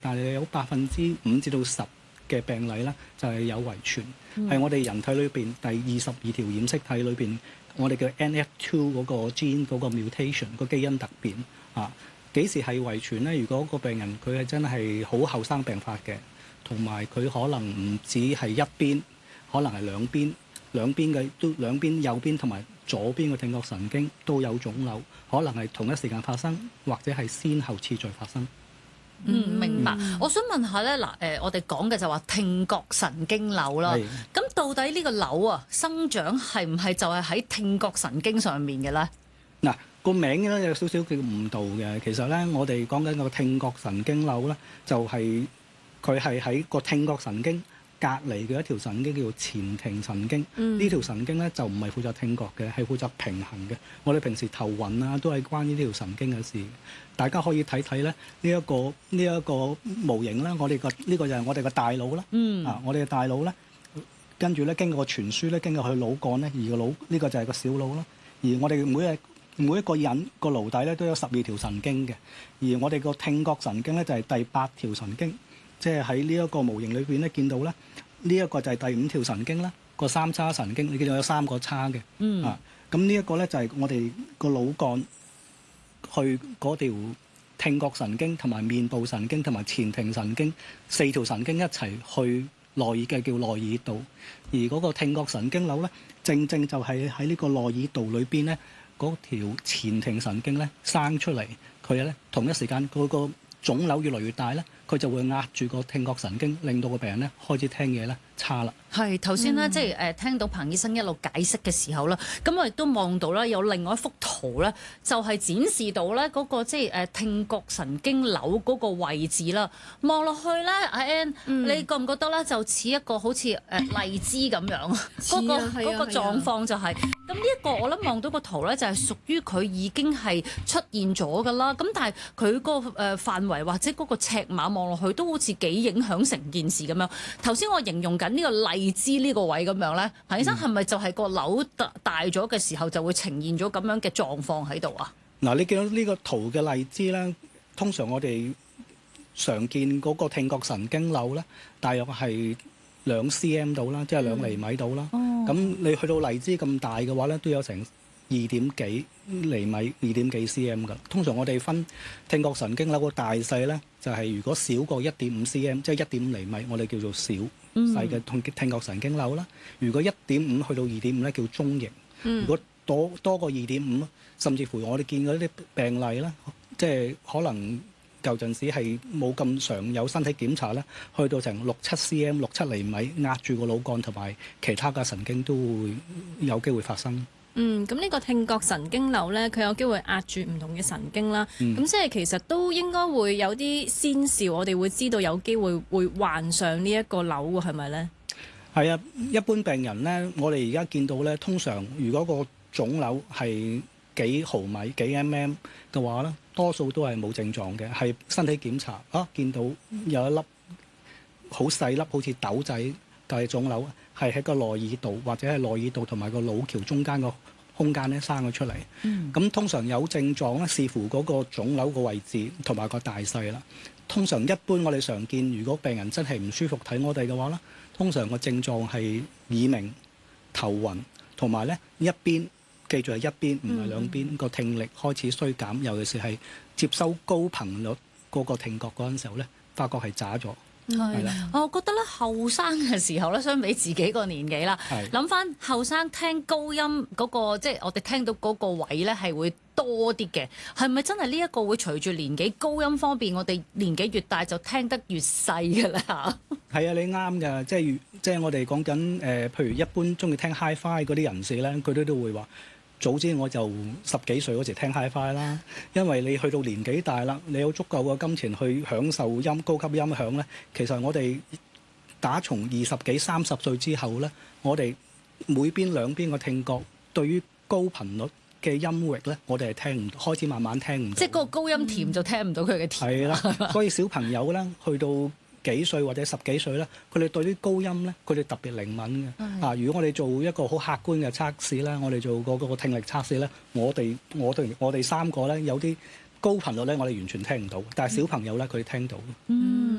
但係有5%至到10%嘅病例咧，就係有遺傳，係我哋人體裏邊第22條染色體裏邊，我哋嘅 NF2 嗰個 gene 嗰個 mutation 個基因突變啊。幾時係遺傳咧？如果個病人佢係真係好後生病發嘅，同埋佢可能唔止係一邊，可能係兩邊嘅都兩邊右邊同埋左邊嘅聽覺神經都有腫瘤，可能係同一時間發生，或者係先後次序發生。 明白。我想問下咧，我哋講嘅就話聽覺神經瘤啦。咁到底呢個瘤啊，生長係唔係就係喺聽覺神經上面嘅咧？ 嗱，個名咧有少少叫誤導嘅。其實咧，我哋講緊個聽覺神經瘤咧，就係佢係喺個聽覺神經隔離嘅一條神經叫做前庭神經。呢條神經咧就唔係負責聽覺嘅，係負責平衡嘅。我哋平時頭暈啊，都係關於呢條神經嘅事。大家可以睇睇咧，呢一個模型啦，我哋呢個就係我哋個大腦啦。我哋嘅大腦咧，跟住咧經過個傳輸咧，經過佢腦幹咧，而個腦呢個就係個小腦啦。而我哋每一個人個顱底咧都有12條神經嘅，而我哋個聽覺神經咧就係第8條神經，即係喺呢一個模型裏邊咧見到咧，呢一個就係第5條神經啦，個三叉神經，你見到有3個叉嘅。咁呢一個咧就係我哋個腦幹去嗰條聽覺神經同埋面部神經同埋前庭神經4條神經一齊去內耳嘅叫內耳道，而嗰個聽覺神經瘤咧，正就係喺呢個內耳道裏邊咧，嗰條前庭神經咧生出嚟，佢咧同一時間嗰個腫瘤越嚟越大咧，佢就會壓住個聽覺神經，令到個病人咧開始聽嘢咧差啦。 係頭先咧，即係聽到彭醫生一路解釋嘅時候啦，咁我亦都望到啦，有另外一幅圖咧，就係展示到咧嗰個即係聽覺神經瘤嗰個位置啦。望落去咧，阿 Ann，你覺唔覺得咧就似一個好似荔枝咁樣？嗰個狀況就係咁。呢一個我諗望到個圖咧，就係屬於佢已經係出現咗㗎啦。咁但係佢個範圍或者嗰個尺碼望落去都好似幾影響成件事咁樣。頭先我形容緊呢個荔枝呢個位咁樣咧，彭醫生係咪就係個瘤大咗嘅時候就會呈現咗咁樣嘅狀況喺度啊？ 嗱，你見到呢個圖嘅荔枝咧，通常我哋常見嗰個聽覺神經瘤咧，大約係2 cm 到啦，即係2厘米到啦。咁你去到荔枝咁大嘅話咧，都有成2點幾厘米、2點幾 cm 㗎。通常我哋分聽覺神經瘤個大細咧，就係如果少過1.5 cm，即係1.5厘米，我哋叫做小細嘅聽覺神經瘤啦。如果1.5去到2.5咧，叫中型。如果多過2.5，甚至乎我哋見嗰啲病例啦，即係可能舊陣時係冇咁常有身體檢查咧，去到成6、7 cm、6、7厘米壓住個腦幹同埋其他嘅神經都會有機會發生。 咁呢個聽覺神經瘤咧，佢有機會壓住唔同嘅神經啦。咁即係其實都應該會有啲先兆，我哋會知道有機會會患上呢一個瘤喎，係咪咧？ 係啊，一般病人咧，我哋而家見到咧，通常如果個腫瘤係幾毫米、幾 mm 嘅話咧，多數都係冇症狀嘅，係身體檢查見到有一粒好細粒，好似豆仔嘅腫瘤，係喺個內耳道或者係內耳道同埋個腦橋中間個空間咧生咗出嚟。咁通常有症狀咧，視乎嗰個腫瘤個位置同埋個大細啦。通常一般我哋常見，如果病人真係唔舒服睇我哋嘅話咧，通常個症狀係耳鳴、頭暈，同埋咧一邊，記住係一邊，唔係兩邊，個聽力開始衰減，尤其是係接收高頻率嗰個聽覺嗰陣時候咧，發覺係渣咗。係啦， 我覺得咧後生嘅時候咧，相比自己個年紀啦，諗翻後生聽高音嗰個，即係我哋聽到嗰個位咧係會多啲嘅。係咪真係呢一個會隨住年紀高音方面，我哋年紀越大就聽得越細㗎啦？係啊，你啱㗎，即係我哋講緊譬如一般中意聽 Hi-Fi 嗰啲人士咧，佢都會話。早知我就10幾歲嗰時聽 Hi-Fi 啦，因為你去到年紀大啦，你有足夠嘅金錢去享受高級音響咧。其實我哋打從20幾、30歲之後咧，我哋每邊兩邊嘅聽覺對於高頻率嘅音域咧，我哋係聽唔到，開始慢慢聽唔到。 即係嗰個高音甜就聽唔到佢嘅甜。係啦，所以小朋友咧去到幾歲或者10幾歲咧，佢哋對啲高音咧，佢哋特別靈敏嘅。如果我哋做一個好客觀嘅測試咧，我哋做嗰個聽力測試咧，我哋3個咧有啲高頻率咧，我哋完全聽唔到，但係小朋友咧佢聽到。 嗯，